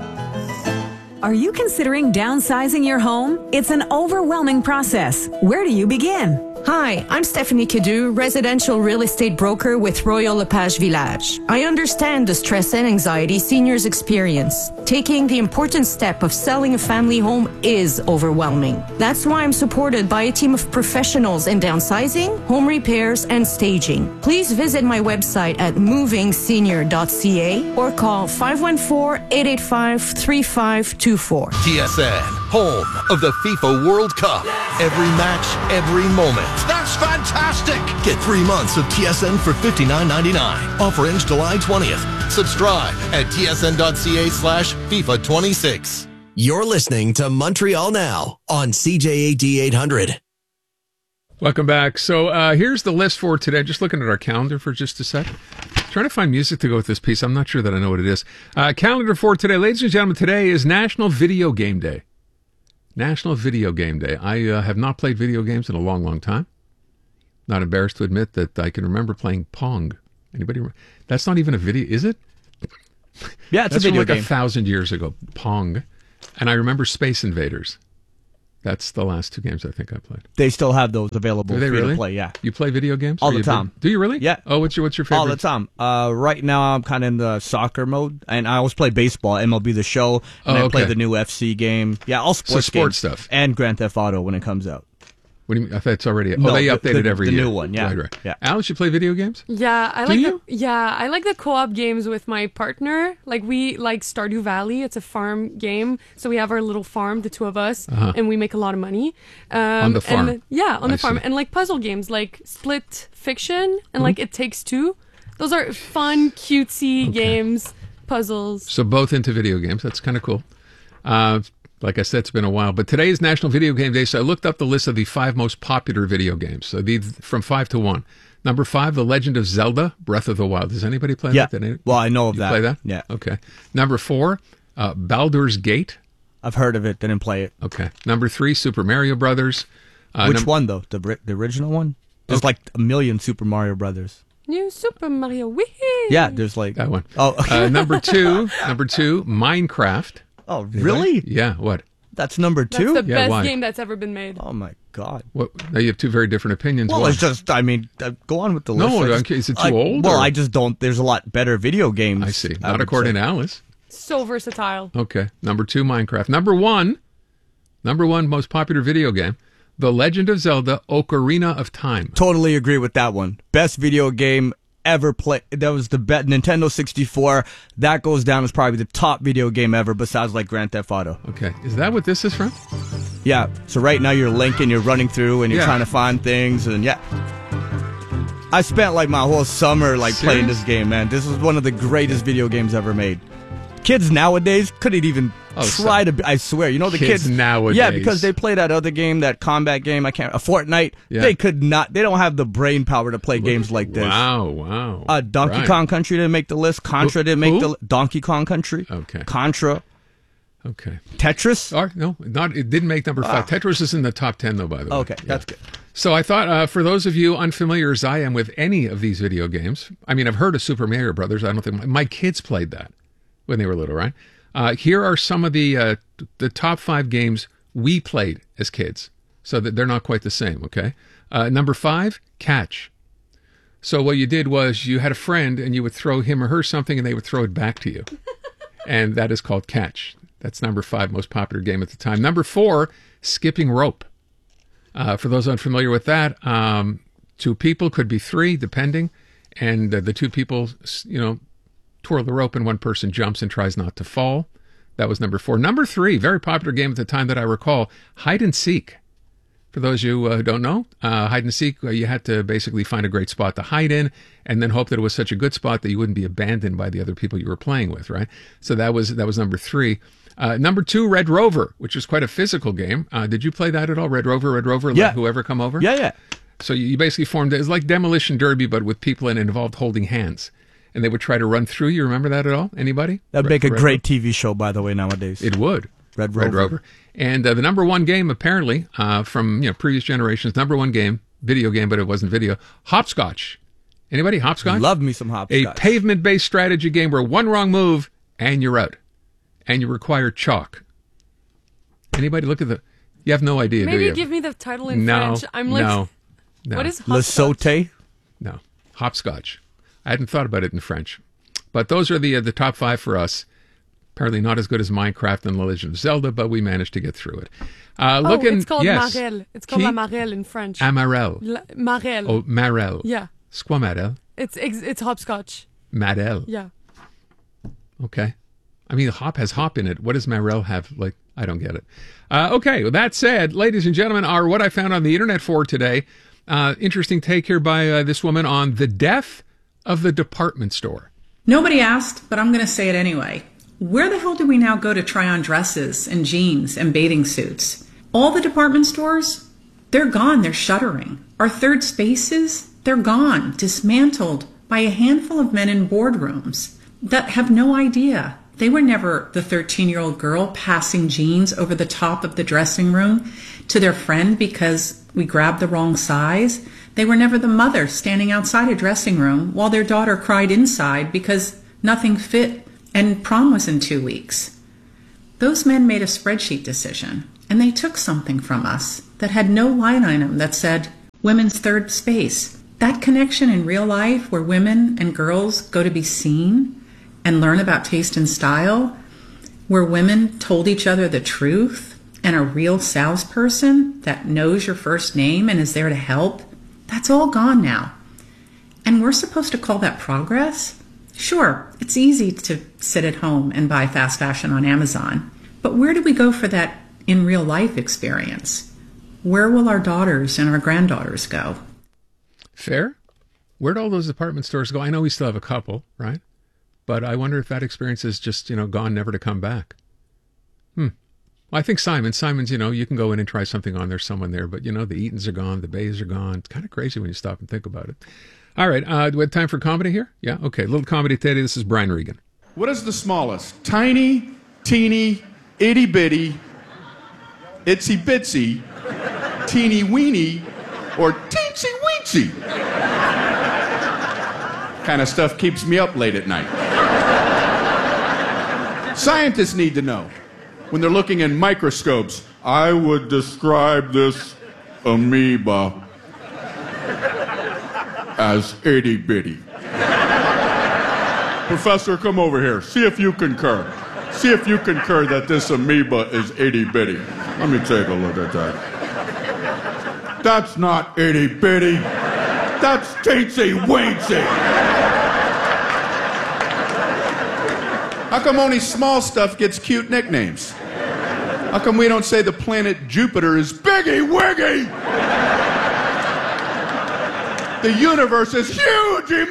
Are you considering downsizing your home? It's an overwhelming process. Where do you begin? Hi, I'm Stephanie Cadu, residential real estate broker with Royal LePage Village. I understand the stress and anxiety seniors experience. Taking the important step of selling a family home is overwhelming. That's why I'm supported by a team of professionals in downsizing, home repairs, and staging. Please visit my website at moving senior dot c a or call five one four, eight eight five, three five two four. T S N, home of the FIFA World Cup. Every match, every moment. That's fantastic! Get three months of T S N for fifty-nine ninety-nine. Offer ends July twentieth. Subscribe at T S N dot c a slash FIFA twenty-six. You're listening to Montreal Now on C J A D eight hundred. Welcome back. So uh, here's the list for today. Just looking at our calendar for just a sec. Trying to find music to go with this piece. I'm not sure that I know what it is. Uh, calendar for today. Ladies and gentlemen, today is National Video Game Day. National Video Game Day. I uh, have not played video games in a long, long time. Not embarrassed to admit that I can remember playing Pong. Anybody? Re- That's not even a video, is it? Yeah, it's That's a video from like game. a thousand years ago. Pong. And I remember Space Invaders. That's the last two games I think I played. They still have those available Do they free really? to play, yeah. You play video games? All Are the you time. big- Do you really? Yeah. Oh, what's your what's your favorite? All the time. Uh, right now, I'm kind of in the soccer mode, and I always play baseball, M L B The Show, and Oh, I play okay. the new F C game. Yeah, all sports So sports games. stuff. And Grand Theft Auto when it comes out. What do you mean? I thought it's already. No, oh, they the- update it the- every the year. new one, yeah. Right, right. Yeah. Alice, you play video games? Yeah, I Do like you? the yeah, I like the co-op games with my partner. Like we like Stardew Valley. It's a farm game, so we have our little farm, the two of us, Uh-huh. and we make a lot of money. Um, On the farm? And, yeah, on I the farm, see. and like puzzle games, like Split Fiction and Mhm. like It Takes Two. Those are fun, cutesy games, puzzles. So both into video games. That's kind of cool. Uh, like I said, it's been a while. But today is National Video Game Day, so I looked up the list of the five most popular video games. So these from five to one. Number five, The Legend of Zelda: Breath of the Wild. Does anybody play Yeah. that? Did any- Well, I know of you that. Play that? Yeah. Okay. Number four, uh, Baldur's Gate. I've heard of it, didn't play it. Okay. Number three, Super Mario Brothers. Uh, Which num- one, though? The, ri- the original one? There's like a million Super Mario Brothers. New Super Mario Wii. Yeah, there's like... That one. Oh, Uh, number two, number two, Minecraft. Oh, really? Yeah. What? That's number two? That's the Yeah, best why? game that's ever been made. Oh, my God. What? Now you have two very different opinions. Well, Why? it's just, I mean, uh, go on with the No, list. I I'm just- curious, is it too I- old, Well, or- I just don't, there's a lot better video games. I see. I Not would according say. to Alice. So versatile. Okay. Number two, Minecraft. Number one, number one most popular video game, The Legend of Zelda: Ocarina of Time. Totally agree with that one. Best video game ever played. That was the bet. Nintendo sixty-four. That goes down as probably the top video game ever, besides like Grand Theft Auto. Okay. Is that what this is from? Yeah. So right now you're linking, you're running through, and you're Yeah. trying to find things, and yeah. I spent like my whole summer like playing Serious? this game, man. This is one of the greatest video games ever made. Kids nowadays couldn't even Oh, try to. Be, I swear, you know the Kids kids, nowadays. Yeah, because they play that other game, that combat game. I can't. A Fortnite. Yeah. They could not. They don't have the brain power to play games like this. Wow, wow. Uh, Donkey Right. Kong Country didn't make the list. Contra Who- didn't make who? the li- Donkey Kong Country. Okay. Contra. Okay. Tetris. Or, no, not. It didn't make number five. Ah. Tetris is in the top ten, though. By the way. Okay, that's good. So I thought, uh, for those of you unfamiliar as I am with any of these video games, I mean, I've heard of Super Mario Brothers. I don't think my, my kids played that when they were little, right? Uh, here are some of the uh, the top five games we played as kids, so that they're not quite the same. Okay. Uh, number five, Catch. So what you did was you had a friend and you would throw him or her something, and they would throw it back to you, and that is called Catch. That's number five most popular game at the time. Number four, Skipping Rope. Uh, for those unfamiliar with that, um, two people, could be three, depending, and uh, the two people, you know, twirl the rope and one person jumps and tries not to fall. That was number four. Number three, very popular game at the time that I recall, Hide and Seek. For those of you who uh, don't know, uh, Hide and Seek, uh, you had to basically find a great spot to hide in and then hope that it was such a good spot that you wouldn't be abandoned by the other people you were playing with, right? So that was that was number three. Uh, number two, Red Rover, which is quite a physical game. Uh, did you play that at all? Red Rover, Red Rover, Yeah. Let Whoever Come Over? Yeah, yeah. So you you basically formed, it's like Demolition Derby, but with people and it involved holding hands. And they would try to run through. You remember that at all? Anybody? That'd Red- make a Red great T V show, by the way, nowadays. It would. Red Rover. Red Rover. And uh, the number one game, apparently, uh, from you know previous generations, number one game, video game, but it wasn't video, Hopscotch. Anybody? Hopscotch? Love me some hopscotch. A pavement-based strategy game where one wrong move and you're out. And you require chalk. Anybody look at the... You have no idea, do Maybe you? give me the title in no, French. I'm like, no, no. what is Le hopscotch? Sauté? No, hopscotch. I hadn't thought about it in French, but those are the uh, the top five for us. Apparently not as good as Minecraft and The Legend of Zelda, but we managed to get through it. Uh, Oh, looking, it's called yes. Marelle. It's called Qui? La Marelle in French. Amarelle. La- Marelle. Oh, Marelle. Yeah. C'est quoi Marelle? It's ex- it's hopscotch. Marelle. Yeah. Okay. I mean, hop has hop in it. What does Marelle have? Like, I don't get it. Uh, okay, with that said, ladies and gentlemen, are what I found on the internet for today. Uh, interesting take here by uh, this woman on the death of the department store. Nobody asked, but I'm going to say it anyway. Where the hell do we now go to try on dresses and jeans and bathing suits? All the department stores, they're gone. They're shuttering. Our third spaces, they're gone, dismantled by a handful of men in boardrooms that have no idea. They were never the thirteen-year-old girl passing jeans over the top of the dressing room to their friend because we grabbed the wrong size. They were never the mother standing outside a dressing room while their daughter cried inside because nothing fit and prom was in two weeks. Those men made a spreadsheet decision, and they took something from us that had no line item that said women's third space. That connection in real life where women and girls go to be seen and learn about taste and style, where women told each other the truth and a real salesperson that knows your first name and is there to help, that's all gone now. And we're supposed to call that progress? Sure, it's easy to sit at home and buy fast fashion on Amazon, but where do we go for that in real life experience? Where will our daughters and our granddaughters go? Fair. Where'd all those department stores go? I know we still have a couple, right? But I wonder if that experience is just, you know, gone, never to come back. Hmm. Well, I think Simon, Simon's, you know, you can go in and try something on. There's someone there, but, you know, the Eatons are gone, the Bays are gone. It's kind of crazy when you stop and think about it. All right. Uh, do we have time for comedy here? Yeah. Okay. Little comedy today. This is Brian Regan. What is the smallest? Tiny, teeny, itty bitty, itsy bitsy, teeny weeny, or teensy weensy? Kind of stuff keeps me up late at night. Scientists need to know. When they're looking in microscopes, I would describe this amoeba as itty bitty. Professor, come over here. See if you concur. See if you concur that this amoeba is itty bitty. Let me take a look at that. That's not itty bitty. That's teensy weensy. How come only small stuff gets cute nicknames? How come we don't say the planet Jupiter is Biggie Wiggy? The universe is Hughie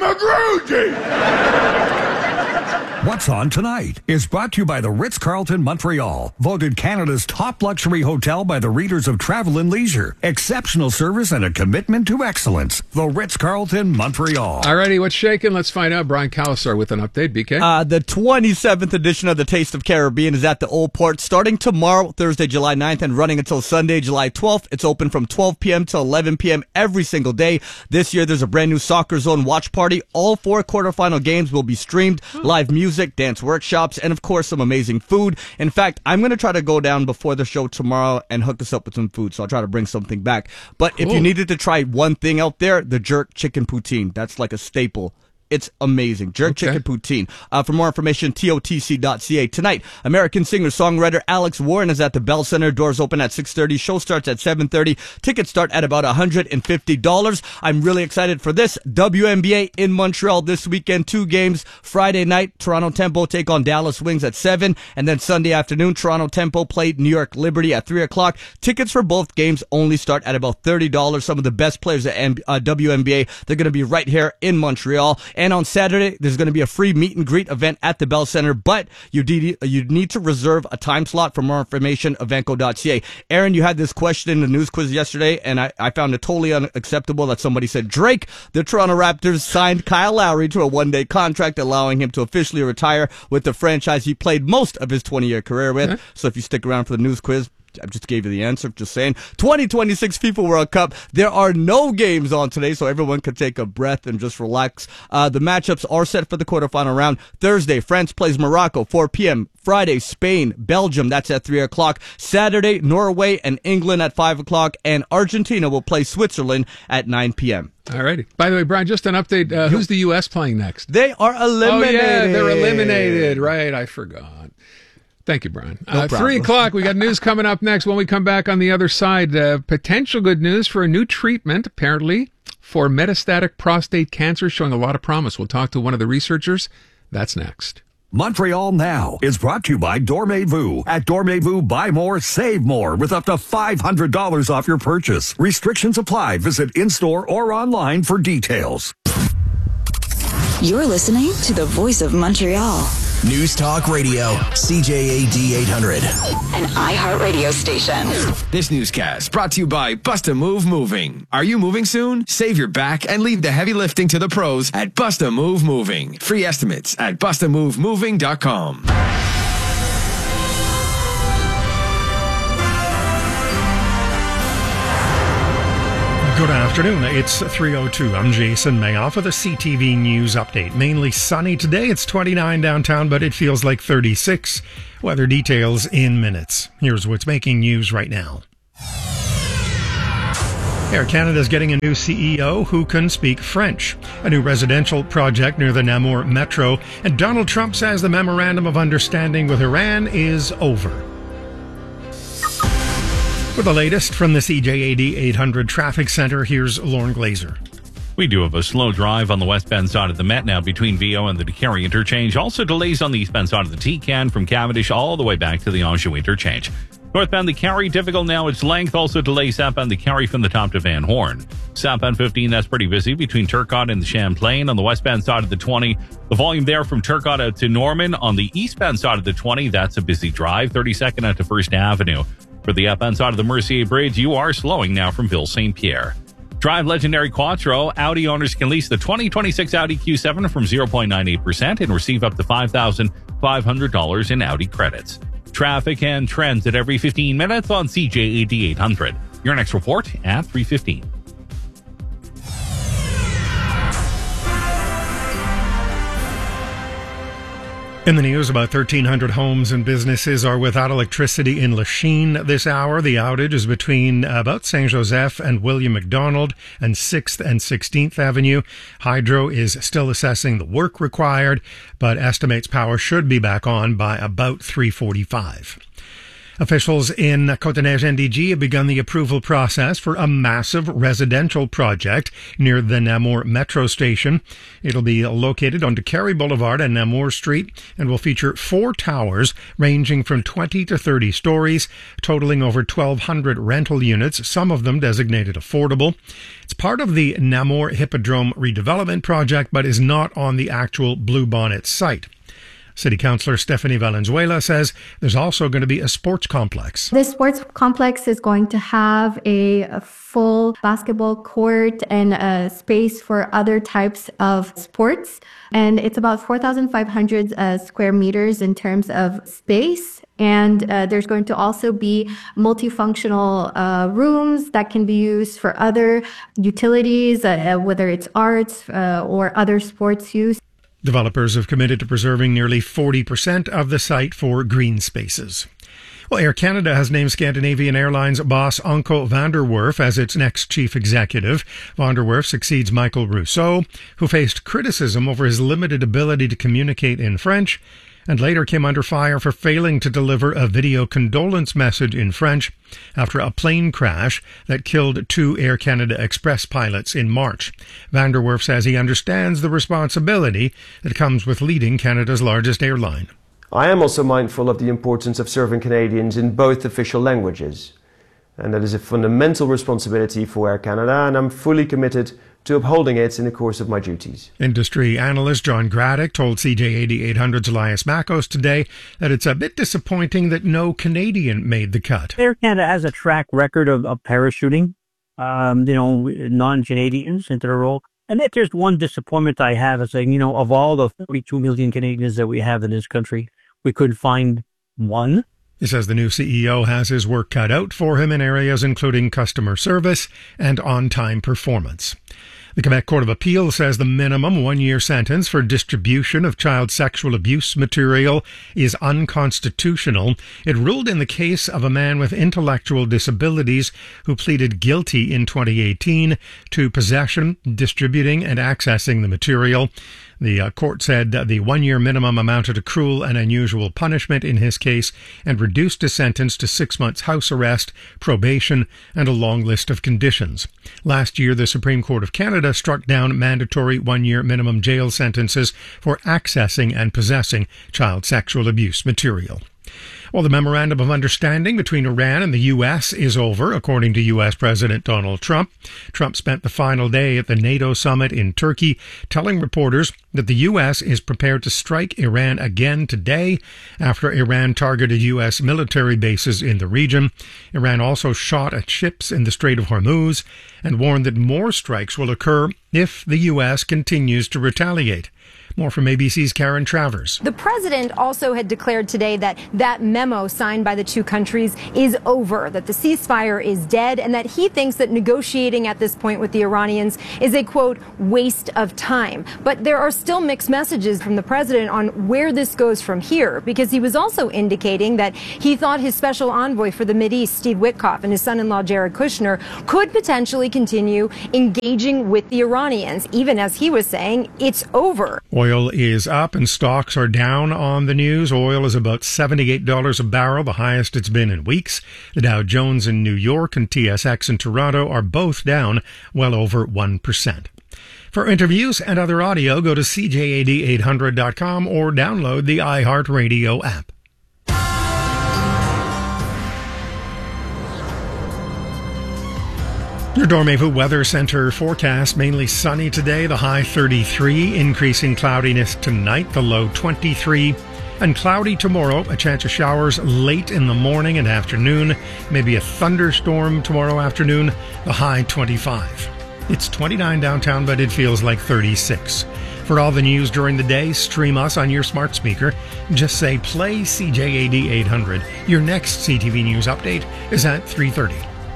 McGroogey! What's On Tonight is brought to you by the Ritz-Carlton Montreal, voted Canada's top luxury hotel by the readers of Travel and Leisure. Exceptional service and a commitment to excellence. The Ritz-Carlton Montreal. All righty, what's shaking? Let's find out. Brian Calasar with an update. B K? Uh, the twenty-seventh edition of the Taste of Caribbean is at the Old Port starting tomorrow, Thursday, July ninth, and running until Sunday, July twelfth. It's open from twelve p.m. to eleven p.m. every single day. This year, there's a brand new Soccer Zone watch party. All four quarterfinal games will be streamed, live music, dance workshops, and of course some amazing food. In fact, I'm going to try to go down before the show tomorrow and hook us up with some food, so I'll try to bring something back. But cool. If you needed to try one thing out there, the jerk chicken poutine. That's like a staple. It's amazing. Jerk okay. chicken poutine. Uh, for more information, T O T C dot C A. Tonight, American singer-songwriter Alex Warren is at the Bell Center. Doors open at six thirty. Show starts at seven thirty. Tickets start at about one hundred fifty dollars. I'm really excited for this. W N B A in Montreal this weekend. Two games. Friday night, Toronto Tempo take on Dallas Wings at seven. And then Sunday afternoon, Toronto Tempo play New York Liberty at three o'clock. Tickets for both games only start at about thirty dollars. Some of the best players at uh, W N B A, they're going to be right here in Montreal. And on Saturday, there's going to be a free meet and greet event at the Bell Center, but you need, you need to reserve a time slot. For more information, evenco dot c a. Aaron, you had this question in the news quiz yesterday, and I, I found it totally unacceptable that somebody said, Drake, the Toronto Raptors signed Kyle Lowry to a one-day contract, allowing him to officially retire with the franchise he played most of his twenty-year career with. Okay. So if you stick around for the news quiz, I just gave you the answer, just saying. twenty twenty-six FIFA World Cup. There are no games on today, so everyone can take a breath and just relax. Uh, the matchups are set for the quarterfinal round. Thursday, France plays Morocco, four p.m. Friday, Spain, Belgium, that's at three o'clock. Saturday, Norway and England at five o'clock. And Argentina will play Switzerland at nine p.m. All righty. By the way, Brian, just an update. Uh, who's the U S playing next? They are eliminated. Oh, yeah, they're eliminated. Right, I forgot. Thank you, Brian. No uh, three o'clock, we got news coming up next. When we come back on the other side, uh, potential good news for a new treatment, apparently, for metastatic prostate cancer, showing a lot of promise. We'll talk to one of the researchers. That's next. Montreal Now is brought to you by Dormez-vous. At Dormez-vous, buy more, save more with up to five hundred dollars off your purchase. Restrictions apply. Visit in-store or online for details. You're listening to the Voice of Montreal. News Talk Radio, C J A D eight hundred. An iHeartRadio station. This newscast brought to you by Bust a Move Moving. Are you moving soon? Save your back and leave the heavy lifting to the pros at Bust a Move Moving. Free estimates at bust a move moving dot com. Good afternoon. It's three oh two. I'm Jason Mayoff with a C T V News update. Mainly sunny today. It's twenty-nine downtown, but it feels like thirty-six. Weather details in minutes. Here's what's making news right now. Air Canada is getting a new C E O who can speak French. A new residential project near the Namur Metro. And Donald Trump says the memorandum of understanding with Iran is over. For the latest from the C J A D eight hundred Traffic Center, here's Lauren Glazer. We do have a slow drive on the westbound side of the Met now between V O and the DeCarry interchange. Also delays on the eastbound side of the T-Can from Cavendish all the way back to the Anjou interchange. Northbound the Carry, difficult now its length. Also delays southbound the Carry from the top to Van Horn. Southbound fifteen, that's pretty busy between Turcotte and the Champlain. On the westbound side of the twenty, the volume there from Turcotte out to Norman. On the eastbound side of the twenty, that's a busy drive. thirty-second out to First Avenue. For the upbound side of the Mercier Bridge, you are slowing now from Ville Saint Pierre. Drive legendary Quattro. Audi owners can lease the twenty twenty-six Audi Q seven from zero point nine eight percent and receive up to five thousand five hundred dollars in Audi credits. Traffic and trends at every fifteen minutes on C J A D eight hundred. Your next report at three fifteen. In the news, about thirteen hundred homes and businesses are without electricity in Lachine this hour. The outage is between about Saint Joseph and William McDonald and sixth and sixteenth Avenue. Hydro is still assessing the work required, but estimates power should be back on by about three forty-five. Officials in Côte-des-Neiges N D G have begun the approval process for a massive residential project near the Namur Metro Station. It'll be located on DeCarry Boulevard and Namur Street and will feature four towers ranging from twenty to thirty stories, totaling over twelve hundred rental units, some of them designated affordable. It's part of the Namur Hippodrome redevelopment project, but is not on the actual Bluebonnet site. City Councillor Stephanie Valenzuela says there's also going to be a sports complex. This sports complex is going to have a, a full basketball court and a space for other types of sports. And it's about four thousand five hundred uh, square meters in terms of space. And uh, there's going to also be multifunctional uh, rooms that can be used for other utilities, uh, whether it's arts uh, or other sports use. Developers have committed to preserving nearly forty percent of the site for green spaces. Well, Air Canada has named Scandinavian Airlines boss Anko van der Werf as its next chief executive. Van der Werf succeeds Michael Rousseau, who faced criticism over his limited ability to communicate in French, and later came under fire for failing to deliver a video condolence message in French after a plane crash that killed two Air Canada Express pilots in March. Van der Werf says he understands the responsibility that comes with leading Canada's largest airline. I am also mindful of the importance of serving Canadians in both official languages. And that is a fundamental responsibility for Air Canada, and I'm fully committed to upholding it in the course of my duties. Industry analyst John Graddick told C J A D eight hundred's Elias Makos today that it's a bit disappointing that no Canadian made the cut. Air Canada has a track record of, of parachuting, um, you know, non-Canadians into the role. And if there's one disappointment I have, is saying, you know, of all the forty-two million Canadians that we have in this country, we couldn't find one. He says the new C E O has his work cut out for him in areas including customer service and on-time performance. The Quebec Court of Appeal says the minimum one-year sentence for distribution of child sexual abuse material is unconstitutional. It ruled in the case of a man with intellectual disabilities who pleaded guilty in twenty eighteen to possession, distributing, and accessing the material. The uh, court said that the one-year minimum amounted to cruel and unusual punishment in his case and reduced his sentence to six months house arrest, probation, and a long list of conditions. Last year, the Supreme Court of Canada struck down mandatory one-year minimum jail sentences for accessing and possessing child sexual abuse material. Well, the memorandum of understanding between Iran and the U S is over, according to U S President Donald Trump. Trump spent the final day at the NATO summit in Turkey, telling reporters that the U S is prepared to strike Iran again today after Iran targeted U S military bases in the region. Iran also shot at ships in the Strait of Hormuz and warned that more strikes will occur if the U S continues to retaliate. More from A B C's Karen Travers. The president also had declared today that that memo signed by the two countries is over, that the ceasefire is dead, and that he thinks that negotiating at this point with the Iranians is a, quote, waste of time. But there are still mixed messages from the president on where this goes from here, because he was also indicating that he thought his special envoy for the Mideast, Steve Witkoff, and his son-in-law, Jared Kushner, could potentially continue engaging with the Iranians, even as he was saying it's over. Oil is up and stocks are down on the news. Oil is about seventy-eight dollars a barrel, the highest it's been in weeks. The Dow Jones in New York and T S X in Toronto are both down well over one percent. For interviews and other audio, go to C J A D eight hundred dot com or download the iHeartRadio app. Your Dormevu Weather Center forecast, mainly sunny today, the high thirty-three, increasing cloudiness tonight, the low twenty-three, and cloudy tomorrow, a chance of showers late in the morning and afternoon, maybe a thunderstorm tomorrow afternoon, the high twenty-five. It's twenty-nine downtown, but it feels like thirty-six. For all the news during the day, stream us on your smart speaker. Just say, play C J A D eight hundred. Your next C T V News update is at three thirty.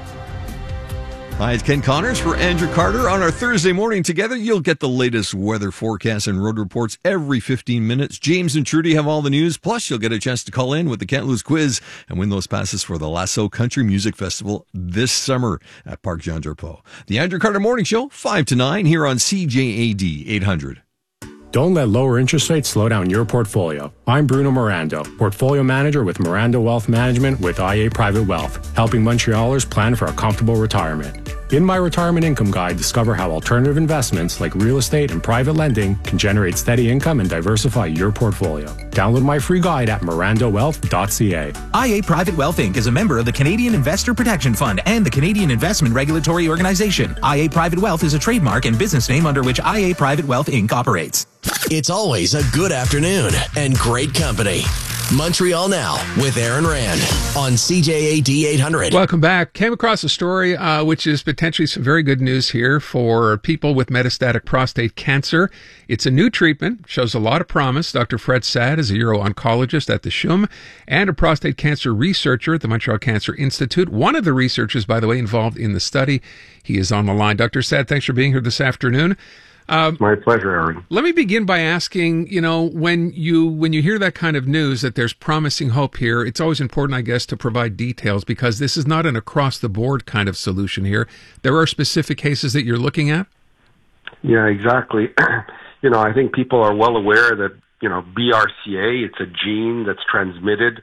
Hi, it's Ken Connors for Andrew Carter. On our Thursday morning together, you'll get the latest weather forecasts and road reports every fifteen minutes. James and Trudy have all the news. Plus, you'll get a chance to call in with the Can't Lose quiz and win those passes for the Lasso Country Music Festival this summer at Parc Jean Drapeau. The Andrew Carter Morning Show, five to nine, here on C J A D eight hundred. Don't let lower interest rates slow down your portfolio. I'm Bruno Mirando, Portfolio Manager with Mirando Wealth Management with I A Private Wealth, helping Montrealers plan for a comfortable retirement. In my Retirement Income Guide, discover how alternative investments like real estate and private lending can generate steady income and diversify your portfolio. Download my free guide at mirando wealth dot c a. I A Private Wealth Incorporated is a member of the Canadian Investor Protection Fund and the Canadian Investment Regulatory Organization. I A Private Wealth is a trademark and business name under which I A Private Wealth Incorporated operates. It's always a good afternoon and great company. Montreal Now with Aaron Rand on C J A D eight hundred. Welcome back. Came across a story uh, which is potentially some very good news here for people with metastatic prostate cancer. It's a new treatment, shows a lot of promise. Doctor Fred Sad is a uro-oncologist at the C H U M and a prostate cancer researcher at the Montreal Cancer Institute. One of the researchers, by the way, involved in the study. He is on the line. Doctor Sad, thanks for being here this afternoon. Uh, My pleasure, Aaron. Let me begin by asking, you know, when you when you hear that kind of news that there's promising hope here, it's always important, I guess, to provide details because this is not an across-the-board kind of solution here. There are specific cases that you're looking at? Yeah, exactly. You know, I think people are well aware that, you know, B R C A, it's a gene that's transmitted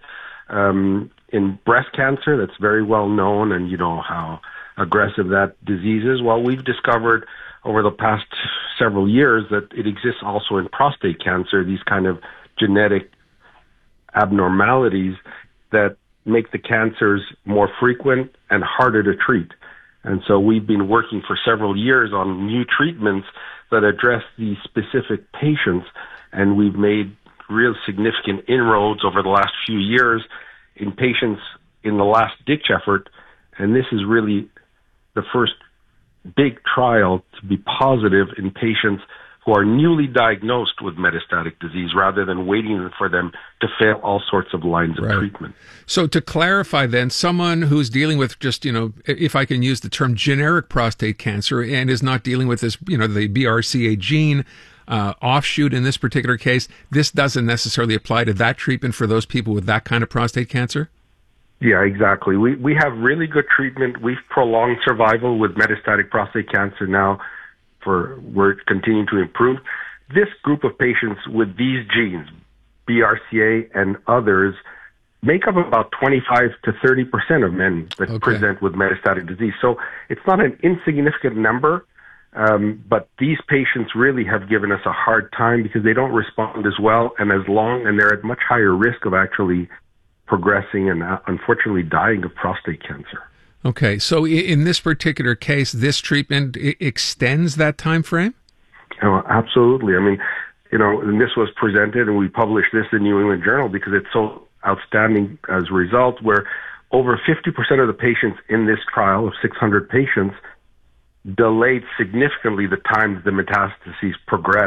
um, in breast cancer that's very well known, and you know how aggressive that disease is. Well, we've discovered over the past several years that it exists also in prostate cancer, these kind of genetic abnormalities that make the cancers more frequent and harder to treat. And so we've been working for several years on new treatments that address these specific patients, and we've made real significant inroads over the last few years in patients in the last-ditch effort, and this is really the first big trial to be positive in patients who are newly diagnosed with metastatic disease rather than waiting for them to fail all sorts of lines of right. treatment. So to clarify then, someone who's dealing with just, you know, if I can use the term generic prostate cancer and is not dealing with this, you know, the B R C A gene uh, offshoot in this particular case, this doesn't necessarily apply to that treatment for those people with that kind of prostate cancer? Yeah, exactly. We we have really good treatment. We've prolonged survival with metastatic prostate cancer now. For we're continuing to improve. This group of patients with these genes, B R C A and others, make up about twenty-five to thirty percent of men that okay. present with metastatic disease. So it's not an insignificant number, um, but these patients really have given us a hard time because they don't respond as well and as long, and they're at much higher risk of actually progressing and uh, unfortunately dying of prostate cancer. Okay, so in this particular case, this treatment extends that time frame? Oh, absolutely. I mean, you know, and this was presented and we published this in New England Journal because it's so outstanding as a result, where over fifty percent of the patients in this trial of six hundred patients delayed significantly the time the metastases progressed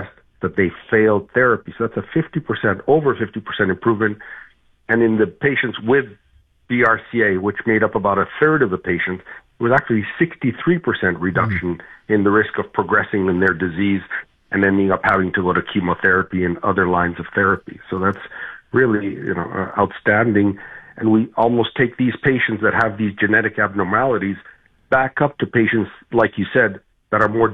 that they failed therapy. So that's a fifty percent, over fifty percent improvement. And in the patients with B R C A, which made up about a third of the patients, it was actually sixty-three percent reduction mm-hmm. in the risk of progressing in their disease and ending up having to go to chemotherapy and other lines of therapy. So that's really, you know, uh, outstanding. And we almost take these patients that have these genetic abnormalities back up to patients, like you said, that are more